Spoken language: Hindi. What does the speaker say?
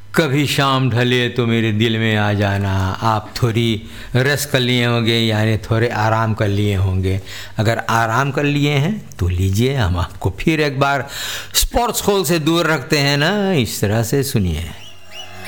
कभी शाम ढले तो मेरे दिल में आ जाना। आप थोड़ी रेस्ट कर लिए होंगे, यानी थोड़े आराम कर लिए होंगे। अगर आराम कर लिए हैं तो लीजिए, हम आपको फिर एक बार स्पोर्ट्स हॉल से दूर रखते हैं ना, इस तरह से सुनिए।